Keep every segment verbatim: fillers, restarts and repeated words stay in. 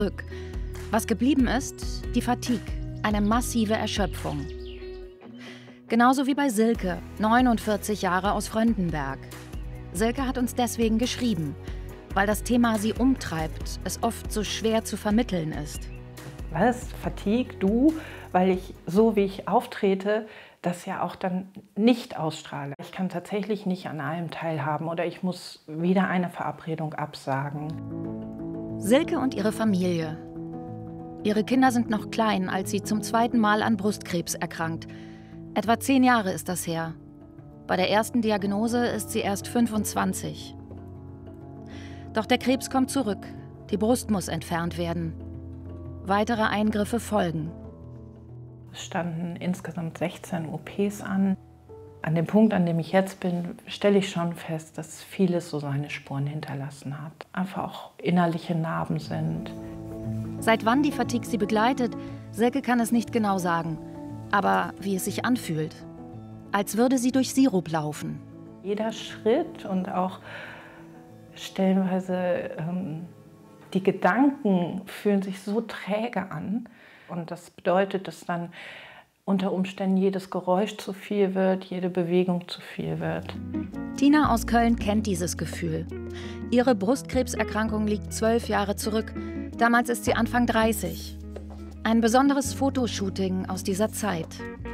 zurück. Was geblieben ist, die Fatigue, eine massive Erschöpfung. Genauso wie bei Silke, neunundvierzig Jahre aus Fröndenberg. Silke hat uns deswegen geschrieben, weil das Thema sie umtreibt, es oft so schwer zu vermitteln ist. Was? Fatigue? Du? Weil ich, so wie ich auftrete, das ja auch dann nicht ausstrahle. Ich kann tatsächlich nicht an allem teilhaben oder ich muss wieder eine Verabredung absagen. Silke und ihre Familie. Ihre Kinder sind noch klein, als sie zum zweiten Mal an Brustkrebs erkrankt. Etwa zehn Jahre ist das her. Bei der ersten Diagnose ist sie erst fünfundzwanzig. Doch der Krebs kommt zurück. Die Brust muss entfernt werden. Weitere Eingriffe folgen. Es standen insgesamt sechzehn O Ps an. An dem Punkt, an dem ich jetzt bin, stelle ich schon fest, dass vieles so seine Spuren hinterlassen hat. Einfach auch innerliche Narben sind. Seit wann die Fatigue sie begleitet, Silke kann es nicht genau sagen. Aber wie es sich anfühlt. Als würde sie durch Sirup laufen. Jeder Schritt und auch stellenweise ähm, die Gedanken fühlen sich so träge an. Und das bedeutet, dass dann unter Umständen jedes Geräusch zu viel wird, jede Bewegung zu viel wird. Tina aus Köln kennt dieses Gefühl. Ihre Brustkrebserkrankung liegt zwölf Jahre zurück. Damals ist sie Anfang dreißig. Ein besonderes Fotoshooting aus dieser Zeit.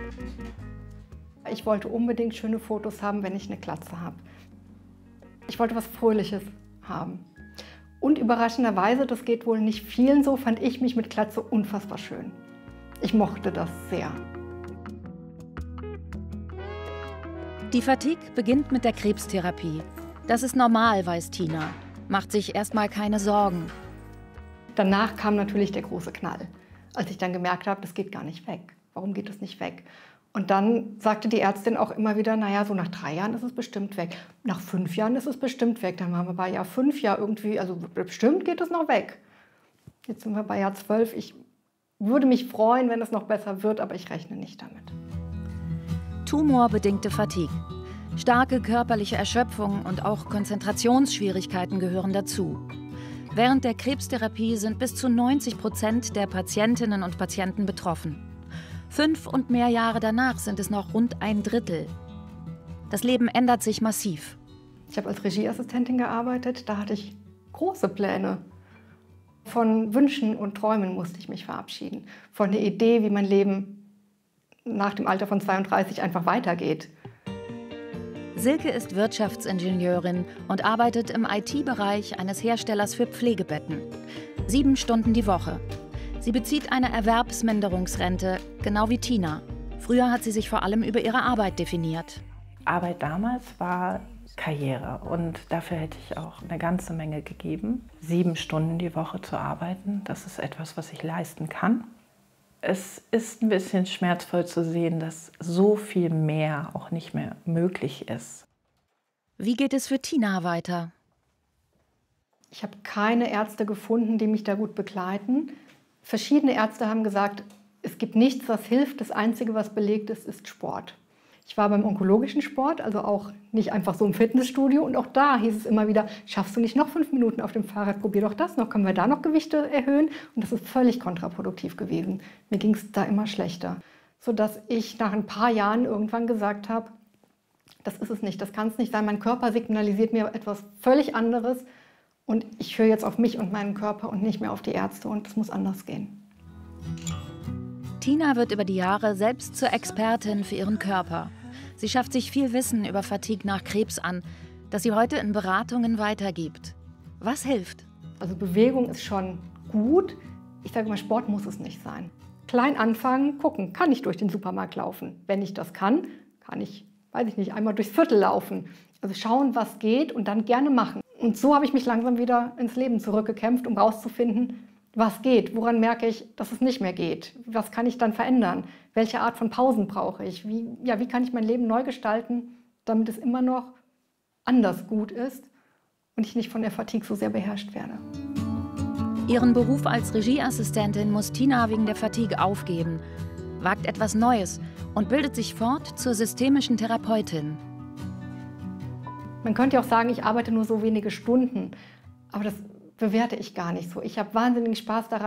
Ich wollte unbedingt schöne Fotos haben, wenn ich eine Glatze habe. Ich wollte was Fröhliches haben. Und überraschenderweise, das geht wohl nicht vielen so, fand ich mich mit Glatze unfassbar schön. Ich mochte das sehr. Die Fatigue beginnt mit der Krebstherapie. Das ist normal, weiß Tina. Macht sich erstmal keine Sorgen. Danach kam natürlich der große Knall, als ich dann gemerkt habe, das geht gar nicht weg. Warum geht es nicht weg? Und dann sagte die Ärztin auch immer wieder, naja, so nach drei Jahren ist es bestimmt weg. Nach fünf Jahren ist es bestimmt weg. Dann waren wir bei Jahr fünf, Jahr irgendwie, also bestimmt geht es noch weg. Jetzt sind wir bei Jahr zwölf. Ich würde mich freuen, wenn es noch besser wird, aber ich rechne nicht damit. Tumorbedingte Fatigue. Starke körperliche Erschöpfung und auch Konzentrationsschwierigkeiten gehören dazu. Während der Krebstherapie sind bis zu neunzig Prozent der Patientinnen und Patienten betroffen. Fünf und mehr Jahre danach sind es noch rund ein Drittel. Das Leben ändert sich massiv. Ich habe als Regieassistentin gearbeitet, da hatte ich große Pläne. Von Wünschen und Träumen musste ich mich verabschieden. Von der Idee, wie mein Leben nach dem Alter von zweiunddreißig einfach weitergeht. Silke ist Wirtschaftsingenieurin und arbeitet im I T-Bereich eines Herstellers für Pflegebetten. Sieben Stunden die Woche. Sie bezieht eine Erwerbsminderungsrente, genau wie Tina. Früher hat sie sich vor allem über ihre Arbeit definiert. Arbeit damals war Karriere und dafür hätte ich auch eine ganze Menge gegeben. Sieben Stunden die Woche zu arbeiten, das ist etwas, was ich leisten kann. Es ist ein bisschen schmerzvoll zu sehen, dass so viel mehr auch nicht mehr möglich ist. Wie geht es für Tina weiter? Ich habe keine Ärzte gefunden, die mich da gut begleiten. Verschiedene Ärzte haben gesagt, es gibt nichts, was hilft. Das Einzige, was belegt ist, ist Sport. Ich war beim onkologischen Sport, also auch nicht einfach so im Fitnessstudio. Und auch da hieß es immer wieder, schaffst du nicht noch fünf Minuten auf dem Fahrrad, probier doch das noch, können wir da noch Gewichte erhöhen? Und das ist völlig kontraproduktiv gewesen. Mir ging es da immer schlechter. Sodass ich nach ein paar Jahren irgendwann gesagt habe, das ist es nicht, das kann es nicht sein. Mein Körper signalisiert mir etwas völlig anderes. Und ich höre jetzt auf mich und meinen Körper und nicht mehr auf die Ärzte und es muss anders gehen. Tina wird über die Jahre selbst zur Expertin für ihren Körper. Sie schafft sich viel Wissen über Fatigue nach Krebs an, das sie heute in Beratungen weitergibt. Was hilft? Also Bewegung ist schon gut. Ich sage mal, Sport muss es nicht sein. Klein anfangen, gucken, kann ich durch den Supermarkt laufen? Wenn ich das kann, kann ich, weiß ich nicht, einmal durchs Viertel laufen. Also schauen, was geht und dann gerne machen. Und so habe ich mich langsam wieder ins Leben zurückgekämpft, um herauszufinden, was geht, woran merke ich, dass es nicht mehr geht, was kann ich dann verändern, welche Art von Pausen brauche ich, wie, ja, wie kann ich mein Leben neu gestalten, damit es immer noch anders gut ist und ich nicht von der Fatigue so sehr beherrscht werde. Ihren Beruf als Regieassistentin muss Tina wegen der Fatigue aufgeben, wagt etwas Neues und bildet sich fort zur systemischen Therapeutin. Man könnte auch sagen, ich arbeite nur so wenige Stunden, aber das bewerte ich gar nicht so. Ich habe wahnsinnigen Spaß daran,